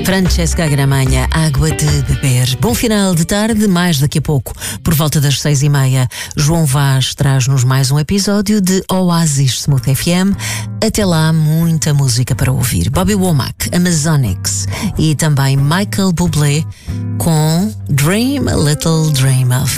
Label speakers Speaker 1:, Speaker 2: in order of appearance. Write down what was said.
Speaker 1: Francesca Gramanha, Água de Beber. Bom final de tarde, mais daqui a pouco, por volta das 6:30, João Vaz traz-nos mais um episódio de Oasis Smooth FM. Até lá, muita música para ouvir. Bobby Womack, Amazonics e também Michael Bublé com Dream a Little Dream of